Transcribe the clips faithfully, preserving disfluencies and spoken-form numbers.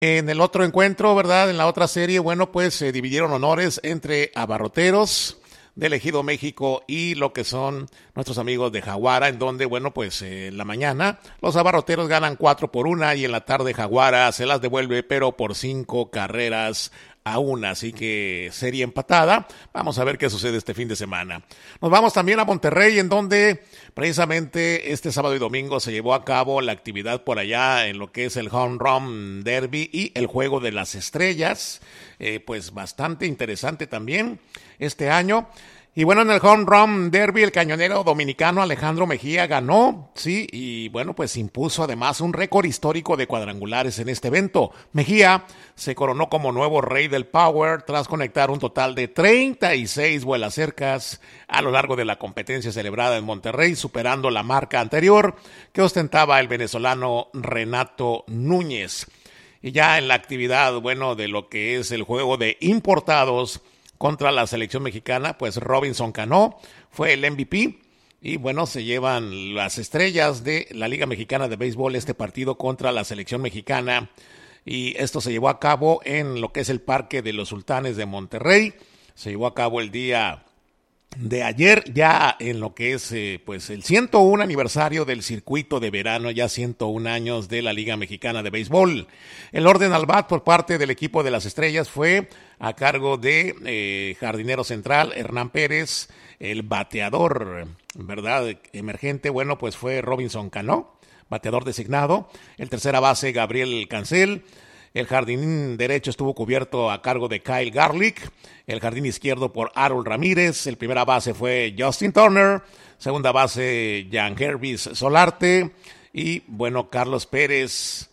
En el otro encuentro, ¿verdad? En la otra serie, bueno, pues se dividieron honores entre abarroteros del Ejido México y lo que son nuestros amigos de Jaguara, en donde, bueno, pues eh, en la mañana los abarroteros ganan cuatro por una y en la tarde Jaguara se las devuelve, pero por cinco carreras a una, así que serie empatada. Vamos a ver qué sucede este fin de semana. Nos vamos también a Monterrey, en donde precisamente este sábado y domingo se llevó a cabo la actividad por allá en lo que es el Home Run Derby y el Juego de las Estrellas, eh, pues bastante interesante también este año. Y bueno, en el Home Run Derby, el cañonero dominicano Alejandro Mejía ganó, sí, y bueno, pues impuso además un récord histórico de cuadrangulares en este evento. Mejía se coronó como nuevo rey del Power tras conectar un total de treinta y seis vuelas cercas a lo largo de la competencia celebrada en Monterrey, superando la marca anterior que ostentaba el venezolano Renato Núñez. Y ya en la actividad, bueno, de lo que es el juego de importados contra la selección mexicana, pues Robinson Cano fue el M V P y bueno, se llevan las estrellas de la Liga Mexicana de Béisbol este partido contra la selección mexicana, y esto se llevó a cabo en lo que es el Parque de los Sultanes de Monterrey. Se llevó a cabo el día de ayer, ya en lo que es eh, pues el ciento uno aniversario del circuito de verano, ya ciento un años de la Liga Mexicana de Béisbol. El orden al bat por parte del equipo de las estrellas fue a cargo de eh, jardinero central Hernán Pérez. El bateador, ¿verdad?, emergente, bueno, pues fue Robinson Cano, bateador designado. El tercera base Gabriel Cancel. El jardín derecho estuvo cubierto a cargo de Kyle Garlick. El jardín izquierdo por Harold Ramírez. El primera base fue Justin Turner. Segunda base Jan Hervis Solarte. Y bueno, Carlos Pérez,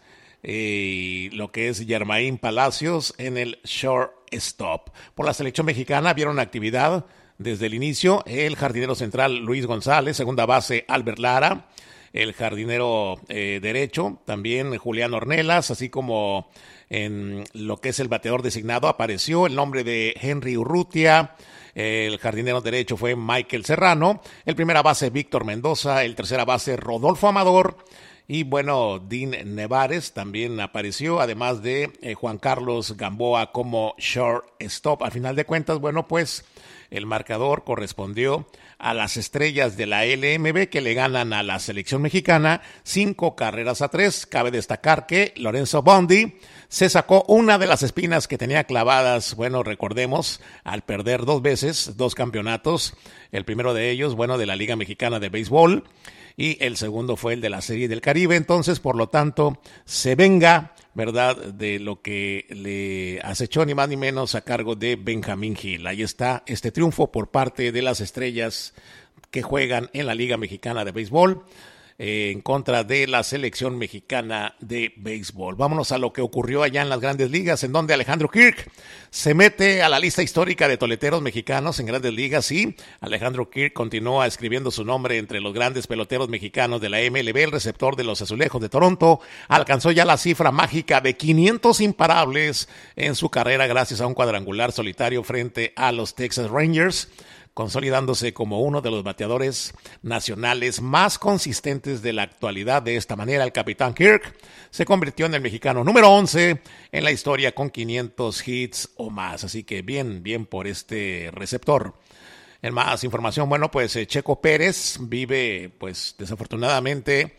eh, lo que es Germain Palacios en el shortstop. Por la selección mexicana vieron actividad desde el inicio el jardinero central Luis González. Segunda base Albert Lara. El jardinero eh, derecho, también Julián Ornelas, así como en lo que es el bateador designado apareció el nombre de Henry Urrutia. El jardinero derecho fue Michael Serrano. El primera base Víctor Mendoza. El tercera base Rodolfo Amador. Y bueno, Dean Nevares también apareció, además de eh, Juan Carlos Gamboa como shortstop. Al final de cuentas, bueno, pues el marcador correspondió a las estrellas de la L M B, que le ganan a la selección mexicana cinco carreras a tres. Cabe destacar que Lorenzo Bondi se sacó una de las espinas que tenía clavadas, bueno, recordemos, al perder dos veces, dos campeonatos. El primero de ellos, bueno, de la Liga Mexicana de Béisbol, y el segundo fue el de la Serie del Caribe. Entonces, por lo tanto, se venga, ¿verdad?, de lo que le acechó ni más ni menos a cargo de Benjamín Gil. Ahí está este triunfo por parte de las estrellas que juegan en la Liga Mexicana de Béisbol eh, en contra de la selección mexicana de béisbol. Vámonos a lo que ocurrió allá en las Grandes Ligas, en donde Alejandro Kirk se mete a la lista histórica de toleteros mexicanos en Grandes Ligas. Y Alejandro Kirk continúa escribiendo su nombre entre los grandes peloteros mexicanos de la M L B. El receptor de los Azulejos de Toronto alcanzó ya la cifra mágica de quinientos imparables en su carrera gracias a un cuadrangular solitario frente a los Texas Rangers, consolidándose como uno de los bateadores nacionales más consistentes de la actualidad. De esta manera, el capitán Kirk se convirtió en el mexicano número once en la historia con quinientos hits o más. Así que bien, bien por este receptor. En más información, bueno, pues eh, Checo Pérez vive, pues desafortunadamente,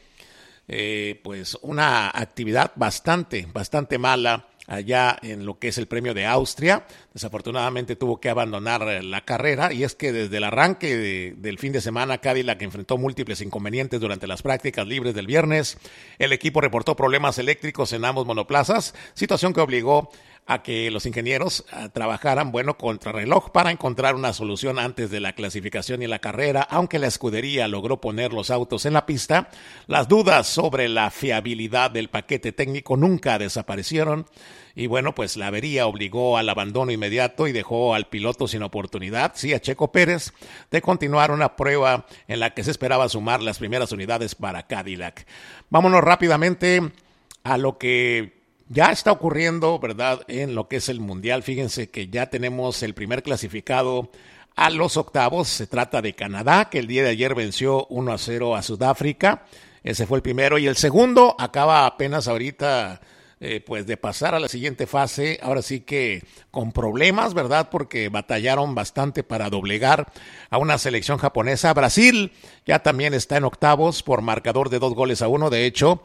eh, pues una actividad bastante, bastante mala allá en lo que es el Premio de Austria. Desafortunadamente tuvo que abandonar la carrera, y es que desde el arranque de, del fin de semana, Cadillac enfrentó múltiples inconvenientes durante las prácticas libres del viernes. El equipo reportó problemas eléctricos en ambos monoplazas, situación que obligó a que los ingenieros trabajaran, bueno, contrarreloj para encontrar una solución antes de la clasificación y la carrera. Aunque la escudería logró poner los autos en la pista, las dudas sobre la fiabilidad del paquete técnico nunca desaparecieron. Y bueno, pues la avería obligó al abandono inmediato y dejó al piloto sin oportunidad, sí, a Checo Pérez, de continuar una prueba en la que se esperaba sumar las primeras unidades para Cadillac. Vámonos rápidamente a lo que ya está ocurriendo, ¿verdad?, en lo que es el Mundial. Fíjense que ya tenemos el primer clasificado a los octavos. Se trata de Canadá, que el día de ayer venció uno a cero a Sudáfrica. Ese fue el primero. Y el segundo acaba apenas ahorita eh, pues de pasar a la siguiente fase, ahora sí que con problemas, ¿verdad? Porque batallaron bastante para doblegar a una selección japonesa. Brasil ya también está en octavos por marcador de dos goles a uno. De hecho,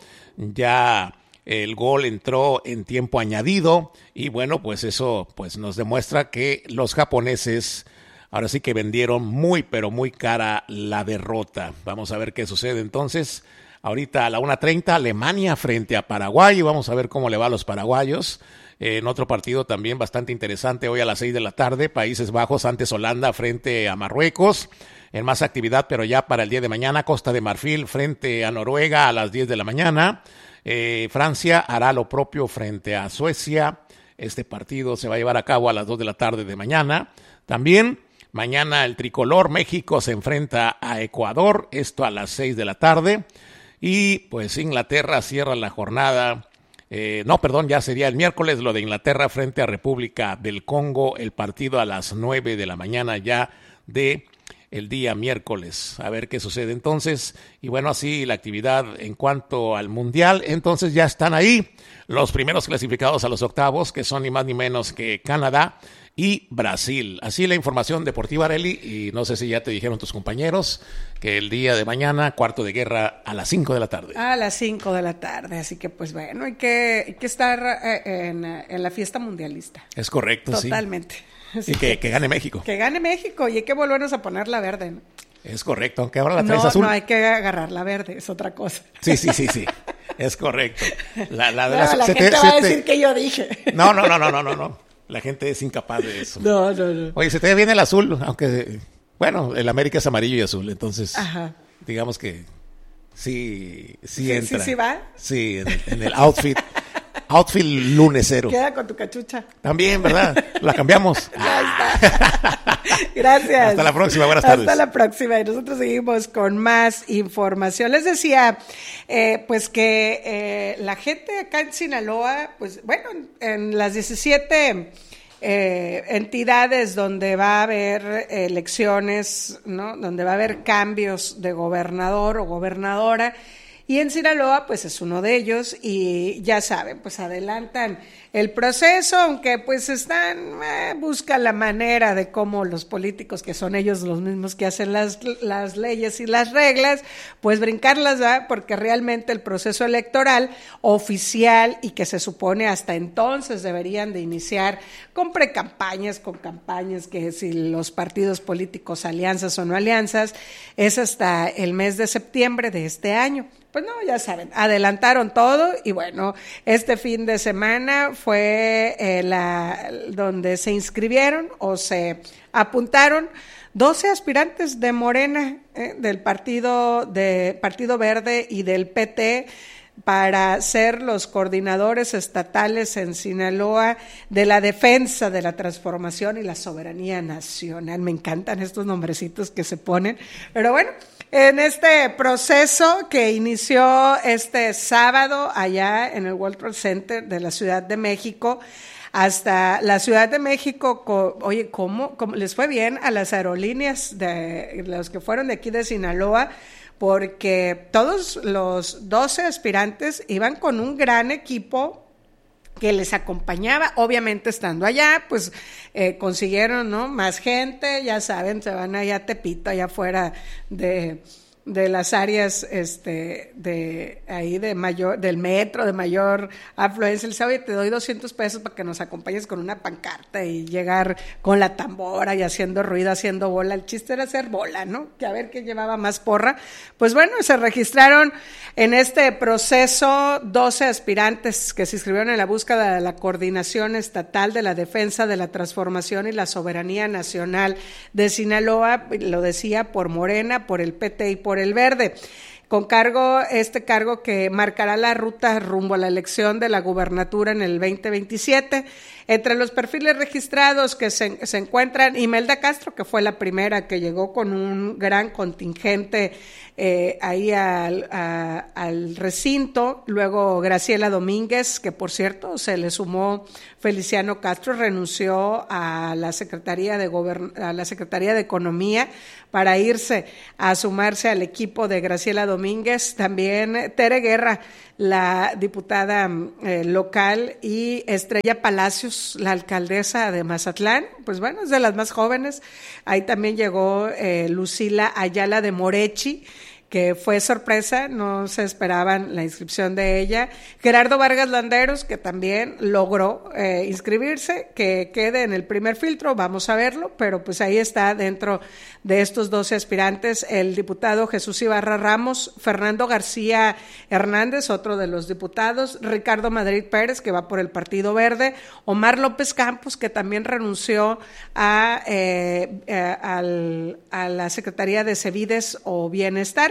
ya el gol entró en tiempo añadido y bueno, pues eso pues nos demuestra que los japoneses ahora sí que vendieron muy pero muy cara la derrota. Vamos a ver qué sucede entonces. Ahorita a la una treinta, Alemania frente a Paraguay. Vamos a ver cómo le va a los paraguayos. Eh, en otro partido también bastante interesante, hoy a las seis de la tarde, Países Bajos antes Holanda frente a Marruecos. En más actividad, pero ya para el día de mañana, Costa de Marfil frente a Noruega a las diez de la mañana. Eh, Francia hará lo propio frente a Suecia. Este partido se va a llevar a cabo a las dos de la tarde de mañana. También mañana el tricolor México se enfrenta a Ecuador, esto a las seis de la tarde. Y pues Inglaterra cierra la jornada, eh, no, perdón, ya sería el miércoles lo de Inglaterra frente a República del Congo, el partido a las nueve de la mañana ya de el día miércoles. A ver qué sucede entonces. Y bueno, así la actividad en cuanto al Mundial. Entonces ya están ahí los primeros clasificados a los octavos, que son ni más ni menos que Canadá y Brasil. Así la información deportiva, Arely, y no sé si ya te dijeron tus compañeros que el día de mañana, cuarto de guerra a las cinco de la tarde. A las cinco de la tarde, así que pues bueno, hay que, hay que estar eh, en, en la fiesta mundialista. Es correcto, totalmente. Sí. Así y que, que, que gane México. Que gane México y hay que volvernos a poner la verde, ¿no? Es correcto, aunque ahora la traes no, azul. No, hay que agarrar la verde, es otra cosa. Sí, sí, sí, sí, es correcto. La, la, no, la, la gente te, va a decir te... que yo dije. No, no, no, no, no, no, no. La gente es incapaz de eso. No, no, no. Oye, se te ve bien el azul, aunque, bueno, el América es amarillo y azul, entonces, ajá, digamos que sí, sí, sí entra. ¿Sí, sí va? Sí, en, en el outfit. Outfit lunesero. Queda con tu cachucha. También, ¿verdad? La cambiamos. Ya está. Gracias. Hasta la próxima, buenas tardes. Hasta la próxima. Y nosotros seguimos con más información. Les decía, eh, pues que eh, la gente acá en Sinaloa, pues bueno, en las diecisiete eh, entidades donde va a haber elecciones, ¿no? Donde va a haber cambios de gobernador o gobernadora, y en Sinaloa, pues es uno de ellos, y ya saben, pues adelantan el proceso, aunque pues están, eh, buscan la manera de cómo los políticos, que son ellos los mismos que hacen las, las leyes y las reglas, pues brincarlas, ¿verdad? Porque realmente el proceso electoral oficial, y que se supone hasta entonces deberían de iniciar con precampañas, con campañas, que si los partidos políticos, alianzas o no alianzas, es hasta el mes de septiembre de este año. Pues no, ya saben, adelantaron todo y bueno, este fin de semana fue eh, la donde se inscribieron o se apuntaron doce aspirantes de Morena, eh, del partido de Partido Verde y del P T, para ser los coordinadores estatales en Sinaloa de la defensa de la transformación y la soberanía nacional. Me encantan estos nombrecitos que se ponen, pero bueno, en este proceso que inició este sábado allá en el World Trade Center de la Ciudad de México, hasta la Ciudad de México, co- oye, ¿cómo, ¿cómo les fue bien a las aerolíneas de los que fueron de aquí de Sinaloa? Porque todos los doce aspirantes iban con un gran equipo que les acompañaba, obviamente estando allá, pues eh, consiguieron, ¿no?, más gente, ya saben, se van allá a Tepito, allá afuera de, de las áreas este de ahí de mayor, del metro, de mayor afluencia. Les dice, oye, te doy doscientos pesos para que nos acompañes con una pancarta y llegar con la tambora y haciendo ruido, haciendo bola. El chiste era hacer bola, ¿no? Que a ver quién llevaba más porra. Pues bueno, se registraron en este proceso doce aspirantes que se inscribieron en la búsqueda de la coordinación estatal de la defensa de la transformación y la soberanía nacional de Sinaloa, lo decía, por Morena, por el P T y por el Verde, con cargo, este cargo que marcará la ruta rumbo a la elección de la gubernatura en el veinte veintisiete. Entre los perfiles registrados que se, se encuentran Imelda Castro, que fue la primera que llegó con un gran contingente eh, ahí al, a, al recinto, luego Graciela Domínguez, que por cierto se le sumó Feliciano Castro, renunció a la Secretaría de Gobern- a la Secretaría de Economía para irse a sumarse al equipo de Graciela Domínguez. Domínguez, también Tere Guerra, la diputada eh, local, y Estrella Palacios, la alcaldesa de Mazatlán, pues bueno, es de las más jóvenes. Ahí también llegó eh, Lucila Ayala de Morechi, que fue sorpresa, no se esperaban la inscripción de ella. Gerardo Vargas Landeros, que también logró eh, inscribirse, que quede en el primer filtro, vamos a verlo, pero pues ahí está dentro de estos doce aspirantes el diputado Jesús Ibarra Ramos, Fernando García Hernández, otro de los diputados, Ricardo Madrid Pérez, que va por el Partido Verde, Omar López Campos, que también renunció a, eh, eh, al, a la Secretaría de Cevides o Bienestar,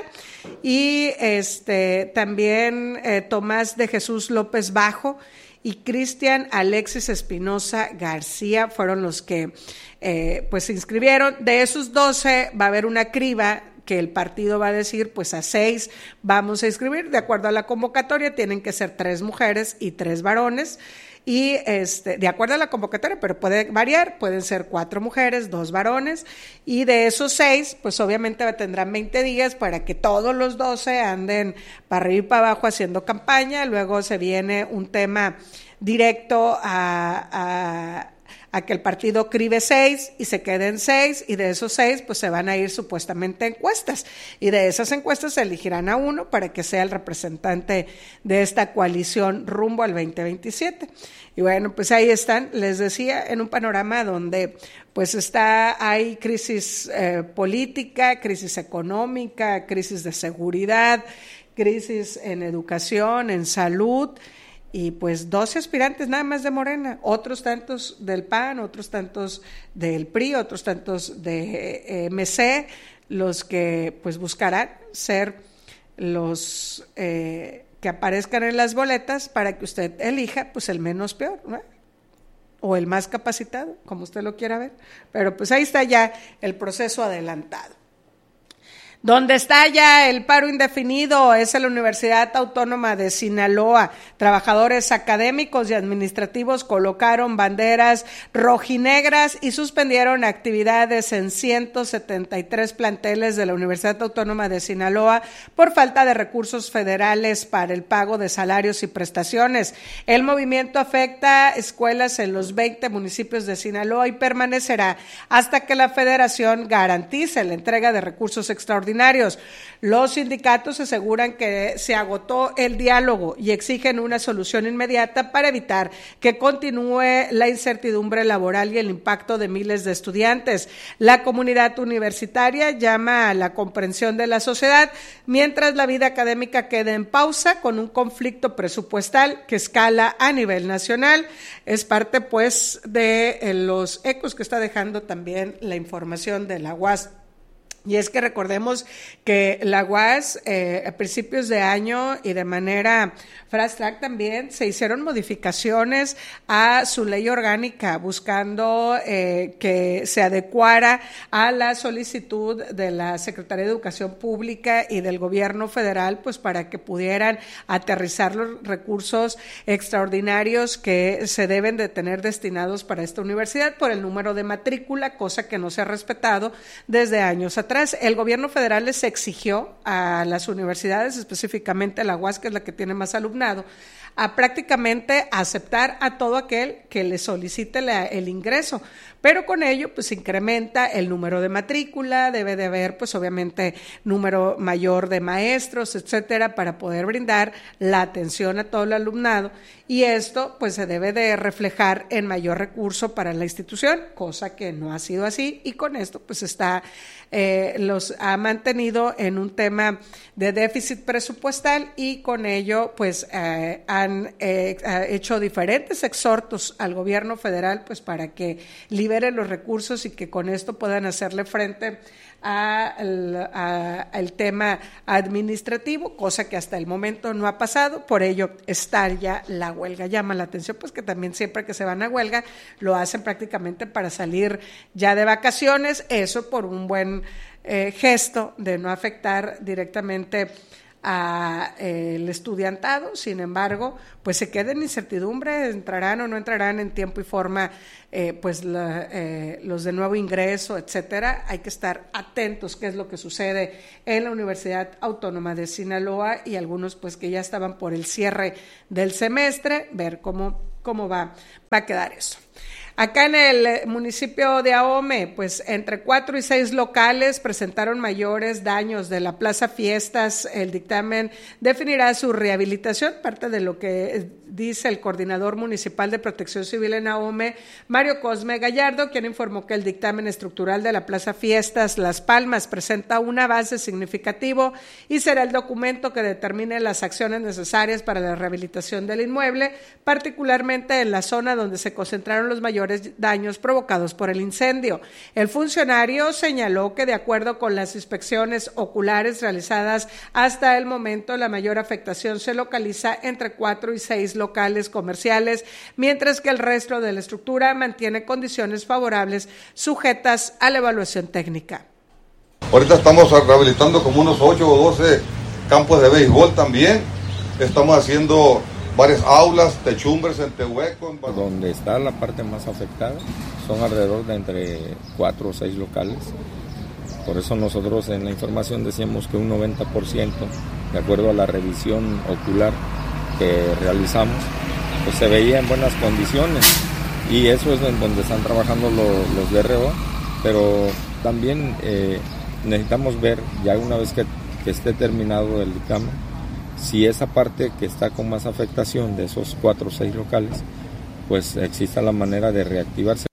y este también eh, Tomás de Jesús López Bajo y Cristian Alexis Espinosa García fueron los que eh, pues se inscribieron. De esos doce va a haber una criba que el partido va a decir, pues a seis vamos a inscribir, de acuerdo a la convocatoria tienen que ser tres mujeres y tres varones, y este, de acuerdo a la convocatoria, pero puede variar, pueden ser cuatro mujeres, dos varones, y de esos seis, pues obviamente tendrán veinte días para que todos los doce anden para arriba y para abajo haciendo campaña. Luego se viene un tema directo a, a a que el partido cribe seis y se queden seis, y de esos seis pues se van a ir supuestamente encuestas, y de esas encuestas se elegirán a uno para que sea el representante de esta coalición rumbo al veinte veintisiete. Y bueno, pues ahí están, les decía, en un panorama donde pues está, hay crisis eh, política, crisis económica, crisis de seguridad, crisis en educación, en salud, y pues doce aspirantes nada más de Morena, otros tantos del P A N, otros tantos del P R I, otros tantos de eh, M C, los que pues buscarán ser los eh, que aparezcan en las boletas para que usted elija pues el menos peor, ¿no? O el más capacitado, como usted lo quiera ver, pero pues ahí está ya el proceso adelantado. Donde está ya el paro indefinido es en la Universidad Autónoma de Sinaloa. Trabajadores académicos y administrativos colocaron banderas rojinegras y suspendieron actividades en ciento setenta y tres planteles de la Universidad Autónoma de Sinaloa por falta de recursos federales para el pago de salarios y prestaciones. El movimiento afecta escuelas en los veinte municipios de Sinaloa y permanecerá hasta que la Federación garantice la entrega de recursos extraordinarios. Los sindicatos aseguran que se agotó el diálogo y exigen una solución inmediata para evitar que continúe la incertidumbre laboral y el impacto de miles de estudiantes. La comunidad universitaria llama a la comprensión de la sociedad mientras la vida académica queda en pausa con un conflicto presupuestal que escala a nivel nacional. Es parte pues de los ecos que está dejando también la información de la U A S. Y es que recordemos que la U A S eh, a principios de año y de manera fast track también se hicieron modificaciones a su ley orgánica buscando eh, que se adecuara a la solicitud de la Secretaría de Educación Pública y del Gobierno Federal, pues para que pudieran aterrizar los recursos extraordinarios que se deben de tener destinados para esta universidad por el número de matrícula, cosa que no se ha respetado desde años atrás. El gobierno federal les exigió a las universidades, específicamente a la U A S, que es la que tiene más alumnado, a prácticamente aceptar a todo aquel que le solicite la, el ingreso, pero con ello pues incrementa el número de matrícula, debe de haber pues obviamente número mayor de maestros, etcétera, para poder brindar la atención a todo el alumnado, y esto pues se debe de reflejar en mayor recurso para la institución, cosa que no ha sido así, y con esto pues está eh, los ha mantenido en un tema de déficit presupuestal, y con ello pues eh, han eh, hecho diferentes exhortos al gobierno federal pues para que libere los recursos y que con esto puedan hacerle frente al a, a tema administrativo, cosa que hasta el momento no ha pasado. Por ello está ya la huelga. Llama la atención pues que también siempre que se van a huelga lo hacen prácticamente para salir ya de vacaciones, eso por un buen eh, gesto de no afectar directamente a eh, el estudiantado. Sin embargo, pues se queda en incertidumbre, entrarán o no entrarán en tiempo y forma eh, pues la, eh, los de nuevo ingreso, etcétera. Hay que estar atentos qué es lo que sucede en la Universidad Autónoma de Sinaloa, y algunos pues que ya estaban por el cierre del semestre, ver cómo, cómo va, va a quedar eso. Acá en el municipio de Ahome, pues entre cuatro y seis locales presentaron mayores daños de la Plaza Fiestas. El dictamen definirá su rehabilitación, parte de lo que dice el coordinador municipal de Protección Civil en Ahome, Mario Cosme Gallardo, quien informó que el dictamen estructural de la Plaza Fiestas Las Palmas presenta un avance significativo y será el documento que determine las acciones necesarias para la rehabilitación del inmueble, particularmente en la zona donde se concentraron los mayores daños provocados por el incendio. El funcionario señaló que de acuerdo con las inspecciones oculares realizadas hasta el momento, la mayor afectación se localiza entre cuatro y seis locales comerciales, mientras que el resto de la estructura mantiene condiciones favorables sujetas a la evaluación técnica. Ahorita estamos rehabilitando como unos ocho o doce campos de béisbol también. Estamos haciendo varias aulas, techumbres en Tehueco. En... Donde está la parte más afectada son alrededor de entre cuatro o seis locales. Por eso nosotros en la información decíamos que un noventa por ciento, de acuerdo a la revisión ocular que realizamos, pues se veía en buenas condiciones, y eso es en donde están trabajando los, los D R O, pero también eh, necesitamos ver, ya una vez que, que esté terminado el dictamen, si esa parte que está con más afectación de esos cuatro o seis locales, pues exista la manera de reactivarse.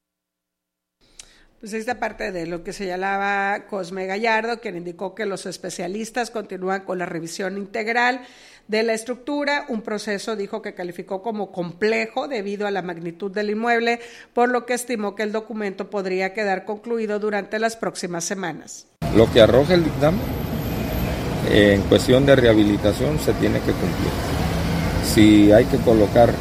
Pues esta parte de lo que señalaba Cosme Gallardo, quien indicó que los especialistas continúan con la revisión integral de la estructura, un proceso, dijo, que calificó como complejo debido a la magnitud del inmueble, por lo que estimó que el documento podría quedar concluido durante las próximas semanas. Lo que arroja el dictamen en cuestión de rehabilitación se tiene que cumplir. Si hay que colocar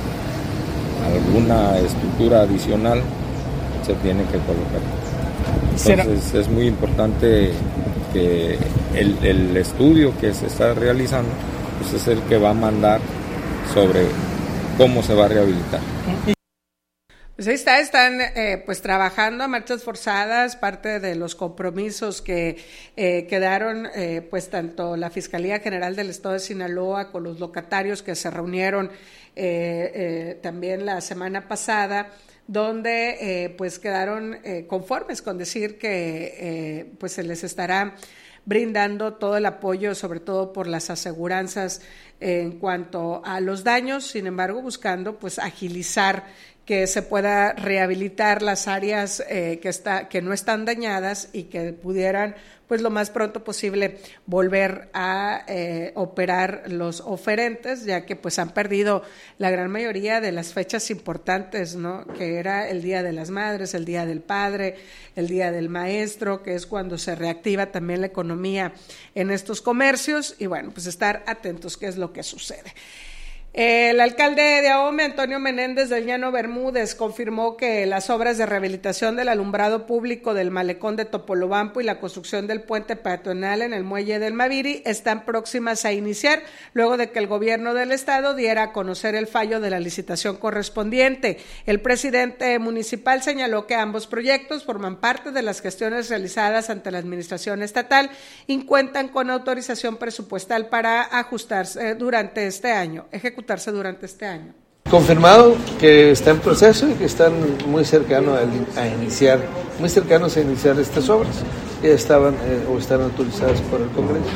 alguna estructura adicional, se tiene que colocar. Entonces es muy importante que el, el estudio que se está realizando pues es el que va a mandar sobre cómo se va a rehabilitar. Pues ahí está, están eh, pues trabajando a marchas forzadas, parte de los compromisos que eh, quedaron eh, pues tanto la Fiscalía General del Estado de Sinaloa con los locatarios que se reunieron eh, eh, también la semana pasada, donde eh, pues quedaron eh, conformes con decir que eh, pues se les estará brindando todo el apoyo, sobre todo por las aseguranzas eh, en cuanto a los daños, sin embargo buscando pues agilizar que se pueda rehabilitar las áreas eh, que está que no están dañadas y que pudieran pues lo más pronto posible volver a eh, operar los oferentes, ya que pues han perdido la gran mayoría de las fechas importantes, ¿no? Que era el Día de las Madres, el Día del Padre, el Día del Maestro, que es cuando se reactiva también la economía en estos comercios, y bueno, pues estar atentos qué es lo que sucede. El alcalde de Ahome, Antonio Menéndez del Llano Bermúdez, confirmó que las obras de rehabilitación del alumbrado público del malecón de Topolobampo y la construcción del puente peatonal en el muelle del Maviri están próximas a iniciar, luego de que el gobierno del estado diera a conocer el fallo de la licitación correspondiente. El presidente municipal señaló que ambos proyectos forman parte de las gestiones realizadas ante la administración estatal y cuentan con autorización presupuestal para ajustarse durante este año. Ejecutarse durante este año. Confirmado que está en proceso y que están muy cercanos a, a iniciar, muy cercanos a iniciar estas obras. Ya estaban eh, o están autorizadas por el Congreso.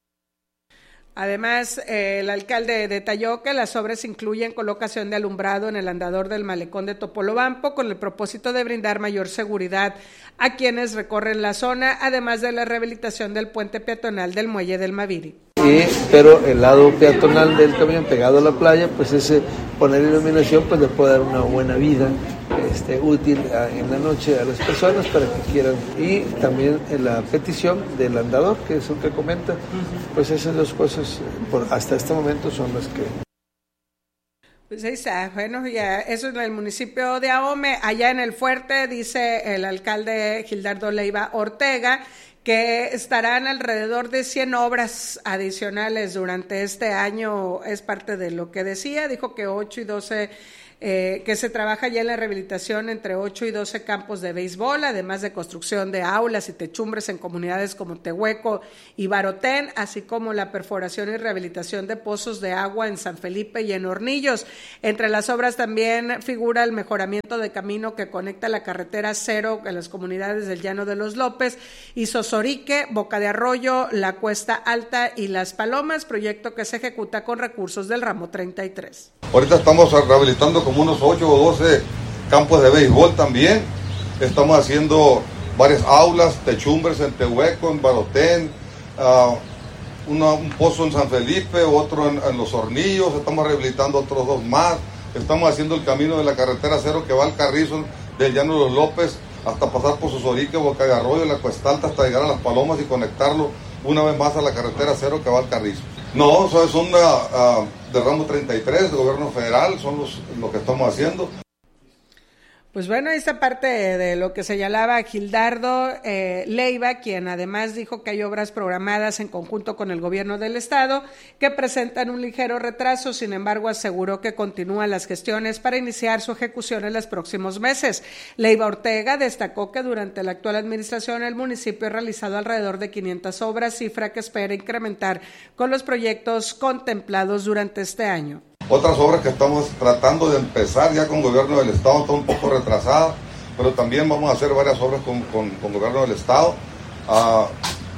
Además, eh, el alcalde detalló que las obras incluyen colocación de alumbrado en el andador del malecón de Topolobampo con el propósito de brindar mayor seguridad a quienes recorren la zona, además de la rehabilitación del puente peatonal del muelle del Maviri. Y, pero el lado peatonal del camión pegado a la playa, pues ese poner iluminación pues le puede dar una buena vida este, útil a, en la noche a las personas para que quieran. Y también en la petición del andador, que es el que comenta, pues esas dos cosas por, hasta este momento son las que... Pues ahí está, bueno, ya eso en el municipio de Ahome. Allá en el Fuerte dice el alcalde Gildardo Leiva Ortega que estarán alrededor de cien obras adicionales durante este año, es parte de lo que decía, dijo que ocho y doce Eh, que se trabaja ya en la rehabilitación entre ocho y doce campos de béisbol, además de construcción de aulas y techumbres en comunidades como Tehueco y Barotén, así como la perforación y rehabilitación de pozos de agua en San Felipe y en Hornillos. Entre las obras también figura el mejoramiento de camino que conecta la carretera cero a las comunidades del Llano de los López y Sosorique, Boca de Arroyo, La Cuesta Alta y Las Palomas, proyecto que se ejecuta con recursos del ramo treinta y tres. Ahorita estamos rehabilitando como unos ocho o doce campos de béisbol también. Estamos haciendo varias aulas, techumbres en Tehueco, en Barotén, uh, una, un pozo en San Felipe, otro en, en Los Hornillos. Estamos rehabilitando otros dos más. Estamos haciendo el camino de la carretera cero que va al Carrizo del Llano de los López hasta pasar por Sosorique, Boca de Arroyo, La Cuesta Alta hasta llegar a Las Palomas y conectarlo una vez más a la carretera cero que va al Carrizo. No, eso es una uh, del ramo treinta y tres del gobierno federal, son los lo que estamos haciendo. Pues bueno, esta parte de lo que señalaba Gildardo eh, Leiva, quien además dijo que hay obras programadas en conjunto con el gobierno del estado que presentan un ligero retraso, sin embargo aseguró que continúan las gestiones para iniciar su ejecución en los próximos meses. Leiva Ortega destacó que durante la actual administración el municipio ha realizado alrededor de quinientas obras, cifra que espera incrementar con los proyectos contemplados durante este año. Otras obras que estamos tratando de empezar ya con el gobierno del estado, está un poco retrasada, pero también vamos a hacer varias obras con, con, con el gobierno del estado, uh,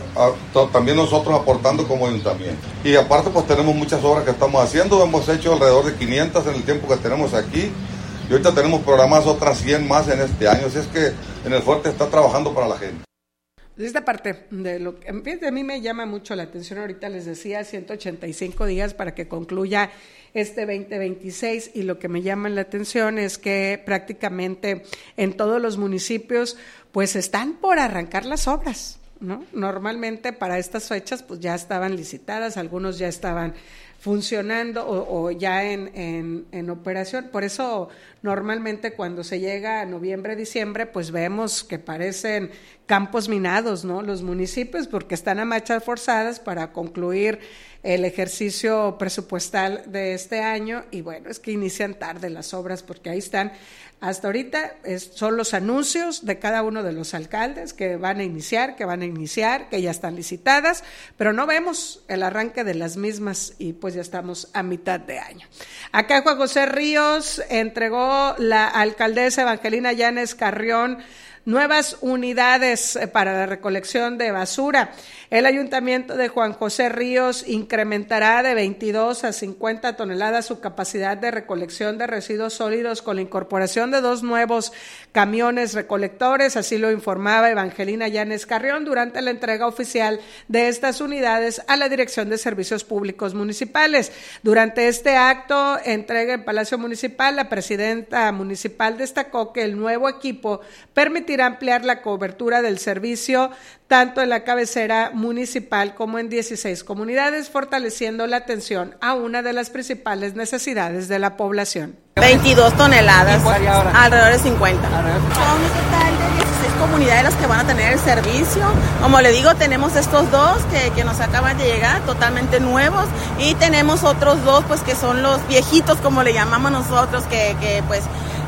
uh, también nosotros aportando como ayuntamiento. Y aparte pues tenemos muchas obras que estamos haciendo, hemos hecho alrededor de quinientas en el tiempo que tenemos aquí, y ahorita tenemos programadas otras cien más en este año, así es que en el Fuerte está trabajando para la gente. Esta parte de lo que a mí me llama mucho la atención, ahorita les decía, ciento ochenta y cinco días para que concluya este veinte veintiséis, y lo que me llama la atención es que prácticamente en todos los municipios pues están por arrancar las obras, ¿no? Normalmente para estas fechas pues ya estaban licitadas, algunos ya estaban funcionando o, o ya en, en, en operación. Por eso normalmente cuando se llega a noviembre, diciembre, pues vemos que parecen campos minados, ¿no? Los municipios, porque están a marchas forzadas para concluir el ejercicio presupuestal de este año, y bueno, es que inician tarde las obras porque ahí están. Hasta ahorita es, son los anuncios de cada uno de los alcaldes que van a iniciar, que van a iniciar, que ya están licitadas, pero no vemos el arranque de las mismas y pues ya estamos a mitad de año. Acá Juan José Ríos entregó la alcaldesa Evangelina Llanes Carrión nuevas unidades para la recolección de basura. El ayuntamiento de Juan José Ríos incrementará de veintidós a cincuenta toneladas su capacidad de recolección de residuos sólidos con la incorporación de dos nuevos camiones recolectores, así lo informaba Evangelina Llanes Carrión durante la entrega oficial de estas unidades a la Dirección de Servicios Públicos Municipales. Durante este acto, entrega en Palacio Municipal, la presidenta municipal destacó que el nuevo equipo permitirá ampliar la cobertura del servicio tanto en la cabecera municipal como en dieciséis comunidades, fortaleciendo la atención a una de las principales necesidades de la población. veintidós toneladas, alrededor de cincuenta. Son un total de dieciséis comunidades las que van a tener el servicio. Como le digo, tenemos estos dos que, que nos acaban de llegar, totalmente nuevos, y tenemos otros dos pues que son los viejitos, como le llamamos nosotros, que, que pues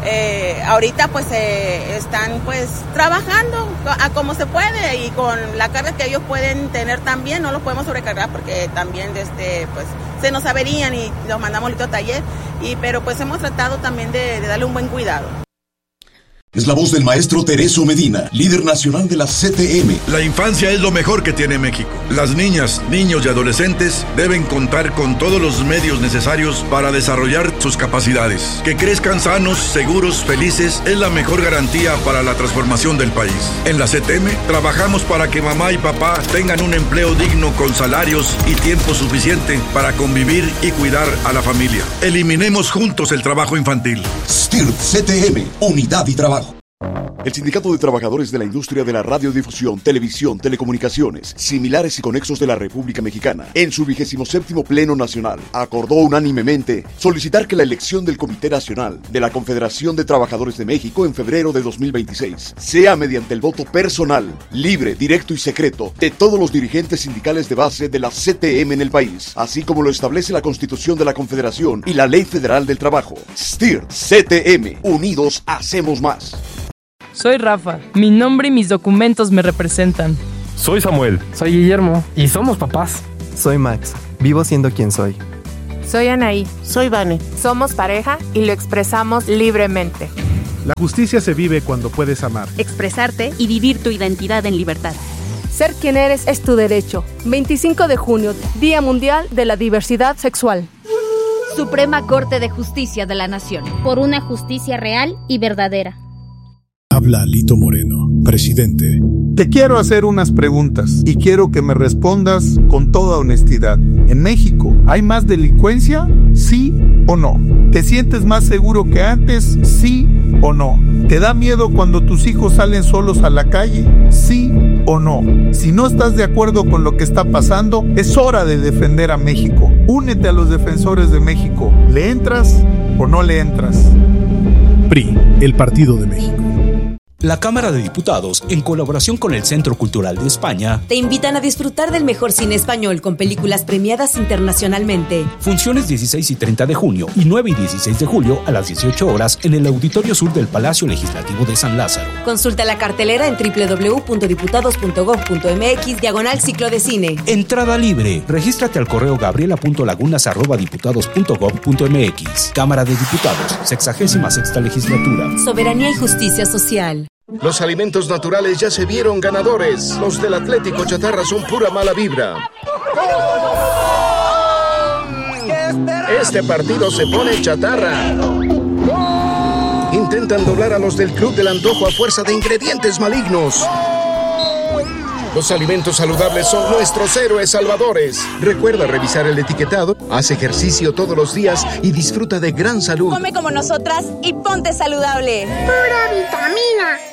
Eh, ahorita pues eh, están pues trabajando a como se puede y con la carga que ellos pueden tener también, no los podemos sobrecargar porque también desde pues se nos averían y los mandamos a taller, y pero pues hemos tratado también de, de darle un buen cuidado. Es la voz del maestro Tereso Medina, líder nacional de la C T M. La infancia es lo mejor que tiene México. Las niñas, niños y adolescentes deben contar con todos los medios necesarios para desarrollar sus capacidades. Que crezcan sanos, seguros, felices es la mejor garantía para la transformación del país. En la C T M trabajamos para que mamá y papá tengan un empleo digno con salarios y tiempo suficiente para convivir y cuidar a la familia. Eliminemos juntos el trabajo infantil. S T I R T C T M, Unidad y Trabajo. El Sindicato de Trabajadores de la Industria de la Radiodifusión, Televisión, Telecomunicaciones, Similares y Conexos de la República Mexicana, en su vigésimo séptimo Pleno Nacional, acordó unánimemente solicitar que la elección del Comité Nacional de la Confederación de Trabajadores de México en febrero de dos mil veintiséis sea mediante el voto personal, libre, directo y secreto de todos los dirigentes sindicales de base de la C T M en el país, así como lo establece la Constitución de la Confederación y la Ley Federal del Trabajo. S T I R, C T M, unidos hacemos más. Soy Rafa, mi nombre y mis documentos me representan. Soy Samuel. Soy Guillermo y somos papás. Soy Max, vivo siendo quien soy. Soy Anaí. Soy Vane. Somos pareja y lo expresamos libremente. La justicia se vive cuando puedes amar, expresarte y vivir tu identidad en libertad. Ser quien eres es tu derecho. veinticinco de junio, Día Mundial de la Diversidad Sexual. Suprema Corte de Justicia de la Nación. Por una justicia real y verdadera. Habla Alito Moreno, presidente. Te quiero hacer unas preguntas y quiero que me respondas con toda honestidad. ¿En México hay más delincuencia? ¿Sí o no? ¿Te sientes más seguro que antes? ¿Sí o no? ¿Te da miedo cuando tus hijos salen solos a la calle? ¿Sí o no? Si no estás de acuerdo con lo que está pasando, es hora de defender a México. Únete a los defensores de México. ¿Le entras o no le entras? P R I, el Partido de México. La Cámara de Diputados, en colaboración con el Centro Cultural de España, te invitan a disfrutar del mejor cine español con películas premiadas internacionalmente. Funciones dieciséis y treinta de junio y nueve y dieciséis de julio a las dieciocho horas en el Auditorio Sur del Palacio Legislativo de San Lázaro. Consulta la cartelera en doble u doble u doble u punto diputados punto gob punto eme equis diagonal ciclo de cine. Entrada libre. Regístrate al correo gabriela punto lagunas arroba diputados punto gob punto eme equis. Cámara de Diputados, sexagésima sexta legislatura. Soberanía y justicia social. Los alimentos naturales ya se vieron ganadores. Los del Atlético Chatarra son pura mala vibra. Este partido se pone chatarra. Intentan doblar a los del Club del Antojo a fuerza de ingredientes malignos. Los alimentos saludables son nuestros héroes salvadores. Recuerda revisar el etiquetado, haz ejercicio todos los días y disfruta de gran salud. Come como nosotras y ponte saludable. Pura vitamina.